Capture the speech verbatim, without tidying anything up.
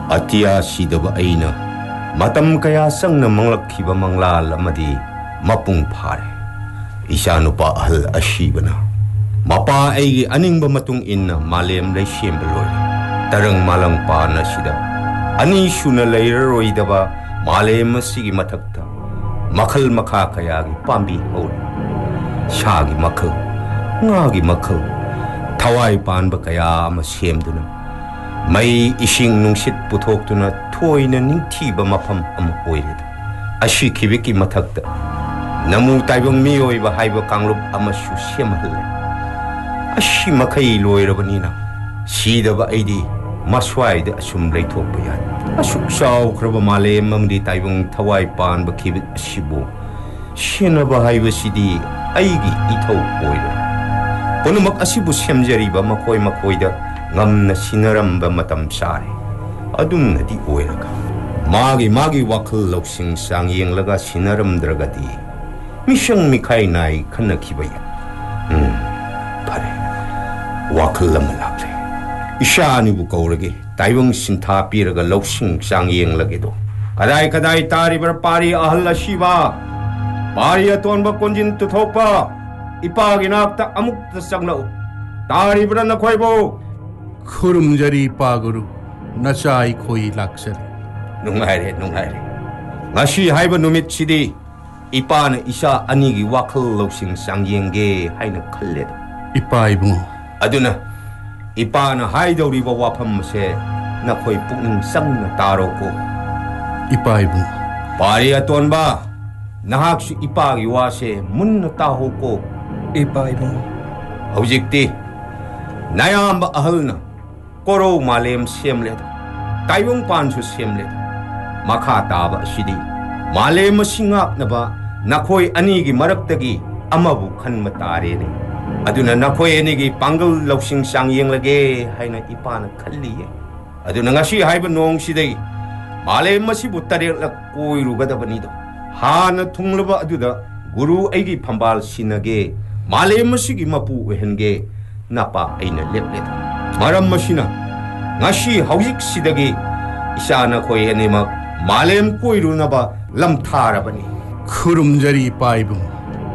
ꯑꯇꯤꯌꯥ ꯁꯤꯗꯕ ꯑꯩꯅ ꯃꯇꯝ ꯀꯌꯥ ꯆꯪꯅ ꯃꯪꯂꯛꯈꯤꯕ ꯃꯪꯂꯥꯜ ꯑꯃꯗꯤ ꯃꯄꯨꯡ ꯐꯥꯔꯦ ꯏꯆꯥꯅꯨꯄꯥ ꯑꯍꯜ ꯑꯁꯤꯕꯅ ꯃꯄꯥ ꯑꯩꯒꯤ ꯑꯅꯤꯡꯕ ꯃꯇꯨꯡ ꯏꯟꯅ ꯃꯥꯂꯦꯝ ꯂꯩꯁꯦꯝꯕ ꯂꯣꯏꯔꯦ ꯇꯔꯪ ꯃꯥꯂꯪ ꯄꯥꯟ ꯑꯁꯤꯗ ꯑꯅꯤ ꯁꯨꯅ ꯂꯩꯔꯔꯣꯏꯗꯕ ꯃꯥꯂꯦꯝ ꯑꯁꯤꯒꯤ ꯃꯊꯛꯇ ꯃꯈꯜ ꯃꯈꯥ ꯀꯌꯥꯒꯤ ꯄꯥꯝꯕꯤ ꯍꯧꯔꯦ ꯁꯥꯒꯤ ꯃꯈꯜ ꯉꯥꯒꯤ ꯃꯈꯜ ꯊꯋꯥꯏ ꯄꯥꯟꯕ ꯀꯌꯥ ꯑꯃ ꯁꯦꯝꯗꯨꯅ ꯃꯩ ꯏꯁꯤꯡ ꯅꯨꯡꯁꯤꯠ ꯄꯨꯊꯣꯛꯇꯨꯅ ꯊꯣꯏꯅ ꯅꯤꯡꯊꯤꯕ ꯃꯐꯝ ꯑꯃ ꯑꯣꯏꯔꯦ ꯑꯁꯤ ꯈꯤꯕꯤꯛꯀꯤ ꯃꯊꯛꯇ ꯅꯃꯨ ꯇꯥꯏꯕꯪ ꯃꯤꯑꯣꯏꯕ ꯍꯥꯏꯕ ꯀꯥꯡꯂꯨꯞ ꯑꯃꯁꯨ ꯁꯦꯝꯍꯜꯂꯦ ꯑꯁꯤ ꯃꯈꯩ ꯂꯣꯏꯔꯕꯅꯤꯅ ꯁꯤꯗꯕ ꯑꯩꯗꯤ ꯃꯁ꯭ꯋꯥꯏꯗ ꯑꯁꯨꯝ ꯂꯩꯊꯣꯛꯄ ꯌꯥꯏ ꯑꯁꯨꯛ ꯆꯥꯎꯈ꯭ꯔꯕ ꯃꯥꯂꯦꯝ ꯑꯃꯗꯤ ꯇꯥꯏꯕꯪ ꯊꯋꯥꯏ ꯄꯥꯟꯕ ꯈꯤꯕꯤꯛ ꯑꯁꯤꯕꯨ ꯁꯦꯟꯅꯕ ꯍꯥꯏꯕꯁꯤꯗꯤ ꯑꯩꯒꯤ ꯏꯊꯧ ꯑꯣꯏꯔꯦ ꯄꯨꯝꯅꯃꯛ ꯑꯁꯤꯕꯨ ꯁꯦꯝꯖꯔꯤꯕ ꯃꯈꯣꯏ ꯃꯈꯣꯏꯗ ꯉꯝꯅ ꯁꯤꯟꯅꯔꯝꯕ ꯃꯇꯝ ꯆꯥꯔꯦ ꯑꯗꯨꯝꯅꯗꯤ ꯑꯣꯏꯔꯒ ꯃꯥꯒꯤ ꯃꯥꯒꯤ ꯋꯥꯈꯜ ꯂꯧꯁꯤꯡ ꯆꯥꯡ ꯌꯦꯡꯂꯒ ꯁꯤꯟꯅꯔꯝꯗ꯭ꯔꯒꯗꯤ ꯃꯤꯁꯪ ꯃꯤꯈꯥꯏ ꯅꯥꯏ ꯈꯟꯅꯈꯤꯕ ꯌꯥꯏ ꯎꯝ ꯐꯔꯦ ꯋꯥꯈꯜ ꯑꯃ ꯂꯥꯛꯂꯦ ꯏꯁꯥ ꯑꯅꯤꯕꯨ ꯀꯧꯔꯒꯦ ꯇꯥꯏꯕꯪ ꯁꯤꯟꯊꯥ ꯄꯤꯔꯒ ꯂꯧꯁꯤꯡ ꯆꯥꯡ ꯌꯦꯡꯂꯒꯦꯗꯣ ꯀꯗꯥꯏ ꯀꯗꯥꯏ ꯇꯥꯔꯤꯕ ꯄꯥꯔꯤ ꯑꯍꯜ ꯑꯁꯤꯕ ꯄꯥꯔꯤ ꯑꯇꯣꯟꯕ ꯀꯣꯟꯖꯤꯟ ꯇꯨꯊꯣꯛꯄ ꯏꯄꯥꯒꯤ ꯅꯥꯛꯇ ꯑꯃꯨꯛꯇ ꯆꯪꯂꯛꯎ ꯇꯥꯔꯤꯕ꯭ꯔꯥ ꯅꯈꯣꯏꯕꯨ ꯈꯨꯔꯨꯝꯖꯔꯤ ꯏꯄꯥ ꯒꯨꯔꯨ ꯅꯆꯥ ꯑꯩꯈꯣꯏ ꯂꯥꯛꯆꯔꯤ ꯅꯨꯡꯉꯥꯏꯔꯦ ꯅꯨꯡꯉꯥꯏꯔꯦ ꯉꯁꯤ ꯍꯥꯏꯕ ꯅꯨꯃꯤꯠꯁꯤꯗꯤ ꯏꯄꯥꯅ ꯏꯆꯥ ꯑꯅꯤꯒꯤ ꯋꯥꯈꯜ ꯂꯧꯁꯤꯡ ꯆꯥꯡꯌꯦꯡꯒꯦ ꯍꯥꯏꯅ ꯈꯜꯂꯦꯗ ꯏꯄꯥ ꯏꯕꯨꯡꯉꯣ ꯑꯗꯨꯅ ꯏꯄꯥꯅ ꯍꯥꯏꯗꯧꯔꯤꯕ ꯋꯥꯐꯝ ꯑꯁꯦ ꯅꯈꯣꯏ ꯄꯨꯛꯅꯤꯡ ꯆꯪꯅ ꯇꯥꯔꯣꯀꯣ ꯏꯄꯥ ꯏꯕꯨꯡꯉꯣ ꯄꯥꯔꯤ ꯑꯇꯣꯟꯕ ꯅꯍꯥꯛꯁꯨ ꯏꯄꯥꯒꯤ ꯋꯥꯁꯦ ꯃꯨꯟꯅ ꯇꯥꯍꯧꯀꯣ ꯏꯄꯥ ꯏꯕꯨꯡꯉꯣ ꯍꯧꯖꯤꯛꯇꯤ ꯅꯌꯥꯝꯕ ꯑꯍꯜꯅ ꯀꯣꯔꯧ ꯃꯥꯂꯦꯝ ꯁꯦꯝꯂꯦꯗ ꯇꯥꯏꯕꯪ ꯄꯥꯟꯁꯨ ꯁꯦꯝꯂꯦꯗ ꯃꯈꯥ ꯇꯥꯕ ꯑꯁꯤꯗꯤ ꯃꯥꯂꯦꯝ ꯑꯁꯤ ꯉꯥꯛꯅꯕ ꯅꯈꯣꯏ ꯑꯅꯤꯒꯤ ꯃꯔꯛꯇꯒꯤ ꯑꯃꯕꯨ ꯈꯟꯕ ꯇꯥꯔꯦꯅꯦ ꯑꯗꯨꯅ ꯅꯈꯣꯏ ꯑꯅꯤꯒꯤ ꯄꯥꯡꯒꯜ ꯂꯧꯁꯤꯡ ꯆꯥꯡ ꯌꯦꯡꯂꯒꯦ ꯍꯥꯏꯅ ꯏꯄꯥꯅ ꯈꯜꯂꯤꯌꯦ ꯑꯗꯨꯅ ꯉꯁꯤ ꯍꯥꯏꯕ ꯅꯣꯡꯁꯤꯗꯒꯤ ꯃꯥꯂꯦꯝ ꯑꯁꯤꯕꯨ ꯇꯔꯦꯠꯂꯛ ꯀꯣꯏꯔꯨꯒꯗꯕꯅꯤꯗꯣ ꯍꯥꯟꯅ ꯊꯨꯡꯂꯕ ꯑꯗꯨꯗ ꯒꯨꯔꯨ ꯑꯩꯒꯤ ꯐꯝꯕꯥꯜ ꯁꯤꯟꯅꯒꯦ ꯃꯥꯂꯦꯝ ꯑꯁꯤꯒꯤ ꯃꯄꯨ ꯑꯣꯏꯍꯟꯒꯦ ꯅꯄꯥ ꯑꯩꯅ ꯂꯦꯞꯂꯦꯗ ꯃꯔꯝ ꯑꯁꯤꯅ ꯉꯁꯤ ꯍꯧꯖꯤꯛꯁꯤꯗꯒꯤ ꯏꯆꯥ ꯅꯈꯣꯏ ꯑꯅꯤꯃꯛ ꯃꯥꯂꯦꯝ ꯀꯣꯏꯔꯨꯅꯕ ꯂꯝꯊꯥꯔꯕꯅꯤ ꯈꯨꯔꯨꯝꯖꯔꯤ ꯏꯄꯥ ꯏꯕꯨꯡꯉꯣ